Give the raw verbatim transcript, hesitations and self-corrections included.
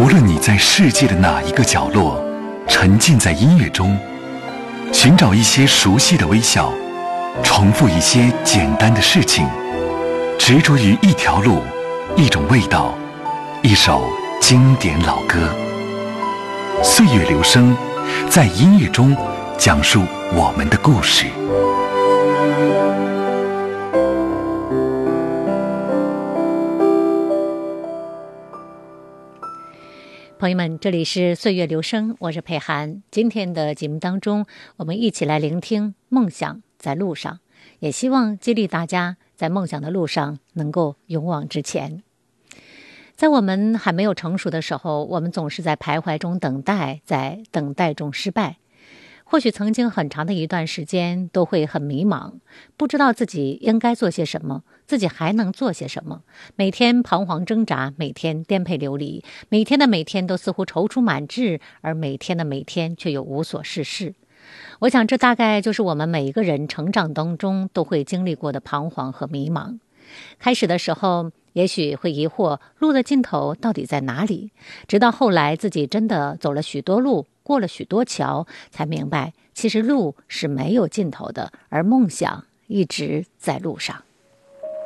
无论你在世界的哪一个角落，沉浸在音乐中，寻找一些熟悉的微笑，重复一些简单的事情，执着于一条路，一种味道，一首经典老歌。岁月流声，在音乐中讲述我们的故事。 朋友们，这里是岁月流声，我是佩涵。今天的节目当中，我们一起来聆听梦想在路上，也希望激励大家在梦想的路上能够勇往直前。在我们还没有成熟的时候，我们总是在徘徊中等待，在等待中失败。或许曾经很长的一段时间都会很迷茫，不知道自己应该做些什么，自己还能做些什么，每天彷徨挣扎，每天颠沛流离，每天的每天都似乎踌躇满志，而每天的每天却又无所事事。我想这大概就是我们每一个人成长当中都会经历过的彷徨和迷茫。开始的时候也许会疑惑路的尽头到底在哪里，直到后来自己真的走了许多路，过了许多桥，才明白其实路是没有尽头的，而梦想一直在路上。